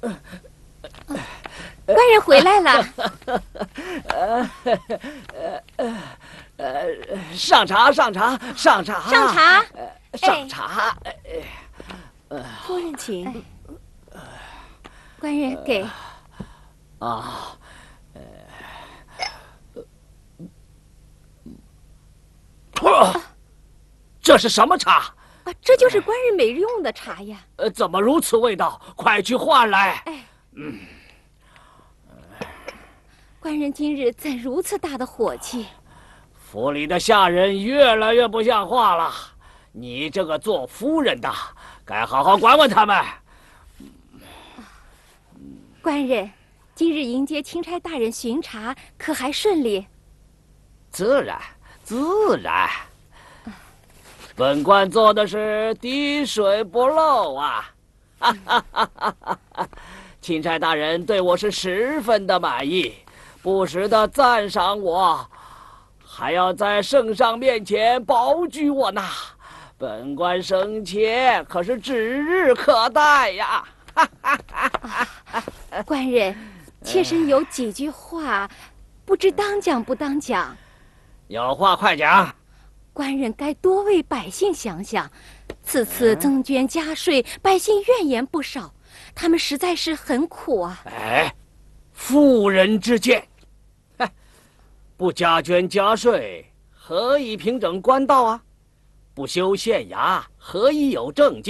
官人回来了。 上茶，上茶，上茶， 上茶， 上茶。 夫人请。官人给。 啊。这是什么茶？ 啊，这就是官人每日用的茶呀。 怎么如此味道？快去换来。 官人今日怎如此大的火气？ 府里的下人越来越不像话了。你这个做夫人的，该好好管管他们。 官人，今日迎接钦差大人巡查，可还顺利？ 自然，自然。本官做的是滴水不漏啊！哈哈哈哈哈！钦差大人对我是十分的满意，不时的赞赏我，还要在圣上面前保举我呢。本官生前可是指日可待呀！哈哈哈哈！ 官人，妾身有几句话，不知当讲不当讲。 有话快讲。 官人该多为百姓想想，此次增捐加税，百姓怨言不少，他们实在是很苦啊。 哎，妇人之见，不加捐加税，何以平整官道啊？不修县衙，何以有政绩？